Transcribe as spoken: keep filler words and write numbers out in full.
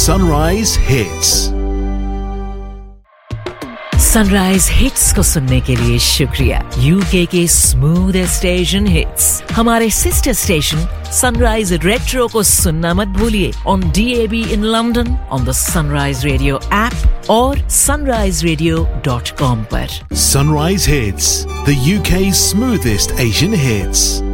Sunrise Hits. Sunrise hits को सुनने के लिए शुक्रिया। यूके के स्मूथेस्ट एशियन हिट्स हमारे सिस्टर स्टेशन सनराइज रेट्रो को सुनना मत भूलिए on D A B in London, on the Sunrise Radio app और sunrise radio dot com पर। Sunrise Hits, the U K's smoothest Asian hits.